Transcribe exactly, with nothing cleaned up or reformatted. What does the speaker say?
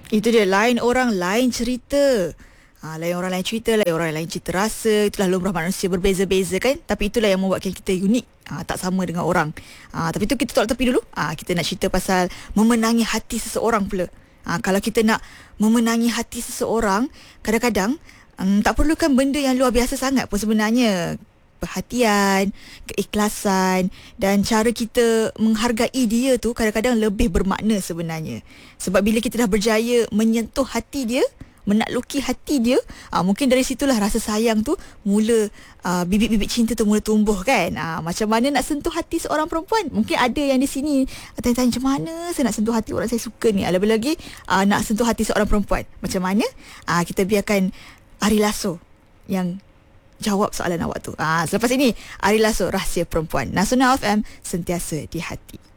Itu dia, lain orang lain cerita. Ha, lain orang lain cerita, lain orang lain cerita rasa. Itulah lumrah manusia, berbeza-beza kan. Tapi itulah yang membuatkan kita unik. Ha, tak sama dengan orang. Ha, tapi tu kita tolak tepi dulu. Ha, kita nak cerita pasal memenangi hati seseorang pula. Ha, kalau kita nak memenangi hati seseorang, kadang-kadang um, tak perlukan benda yang luar biasa sangat pun sebenarnya. Perhatian, keikhlasan dan cara kita menghargai dia tu kadang-kadang lebih bermakna sebenarnya. Sebab bila kita dah berjaya menyentuh hati dia, menakluki hati dia, aa, mungkin dari situlah rasa sayang tu mula, aa, bibit-bibit cinta tu mula tumbuh kan. Aa, macam mana nak sentuh hati seorang perempuan? Mungkin ada yang di sini tanya-tanya, macam mana saya nak sentuh hati orang saya suka ni? Lebih-lagi aa, nak sentuh hati seorang perempuan. Macam mana? Aa, kita biarkan Ari Lasso yang jawab soalan awak tu. Ah, selepas ini Ari Lasso, Rahsia Perempuan. Nasional F M, sentiasa di hati.